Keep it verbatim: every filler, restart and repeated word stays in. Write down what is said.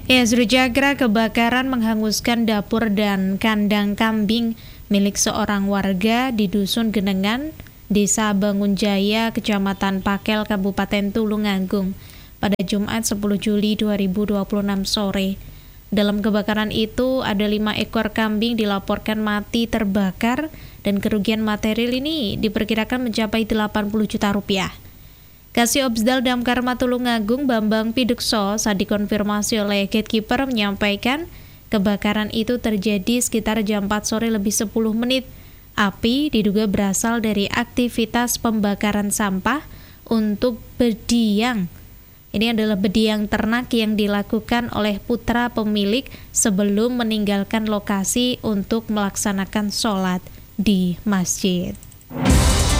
Ya, Srijagra, kebakaran menghanguskan dapur dan kandang kambing milik seorang warga di Dusun Genengan, Desa Bangunjaya, Kecamatan Pakel, Kabupaten Tulungagung pada Jumat sepuluh Juli dua ribu dua puluh enam sore. Dalam kebakaran itu, ada lima ekor kambing dilaporkan mati terbakar dan kerugian material ini diperkirakan mencapai delapan puluh juta rupiah. Kasih Obsdal Damkar Tulungagung Bambang Pidukso saat dikonfirmasi oleh gatekeeper menyampaikan kebakaran itu terjadi sekitar jam empat sore lebih sepuluh menit. Api diduga berasal dari aktivitas pembakaran sampah untuk bediang. Ini adalah bediang ternak yang dilakukan oleh putra pemilik sebelum meninggalkan lokasi untuk melaksanakan sholat di masjid.